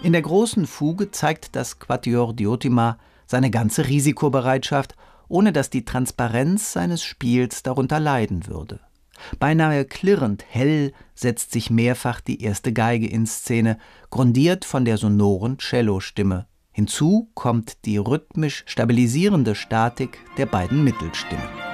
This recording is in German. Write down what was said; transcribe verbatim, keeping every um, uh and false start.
In der großen Fuge zeigt das Quatuor Diotima seine ganze Risikobereitschaft, ohne dass die Transparenz seines Spiels darunter leiden würde. Beinahe klirrend hell setzt sich mehrfach die erste Geige in Szene, grundiert von der sonoren Cellostimme. Hinzu kommt die rhythmisch stabilisierende Statik der beiden Mittelstimmen.